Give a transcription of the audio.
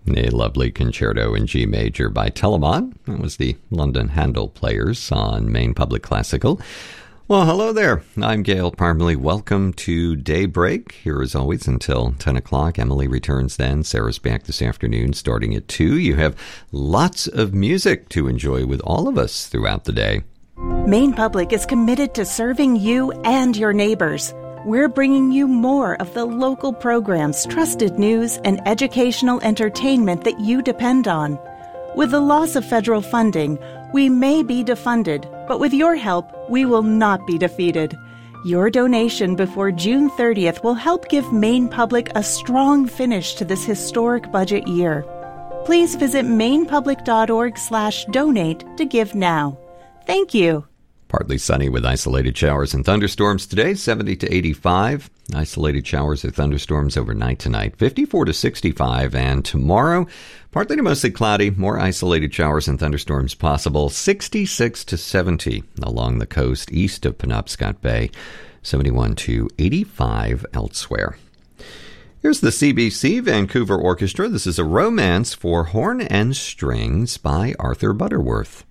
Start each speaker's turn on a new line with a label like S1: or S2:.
S1: A lovely concerto in G major by Telemann. That was the London Handel Players on Maine Public Classical. Well, hello there. I'm Gail Parmalee. Welcome to Daybreak. Here as always until 10 o'clock. Emily returns then. Sarah's back this afternoon starting at 2. You have lots of music to enjoy with all of us throughout the day.
S2: Maine Public is committed to serving you and your neighbors. We're bringing you more of the local programs, trusted news, and educational entertainment that you depend on. With the loss of federal funding, we may be defunded, but with your help, we will not be defeated. Your donation before June 30th will help give Maine Public a strong finish to this historic budget year. Please visit mainepublic.org/donate to give now. Thank you.
S1: Partly sunny with isolated showers and thunderstorms today, 70 to 85. Isolated showers or thunderstorms overnight tonight, 54 to 65. And tomorrow, partly to mostly cloudy, more isolated showers and thunderstorms possible, 66 to 70 along the coast east of Penobscot Bay, 71 to 85 elsewhere. Here's the CBC Vancouver Orchestra. This is a romance for horn and strings by Arthur Butterworth.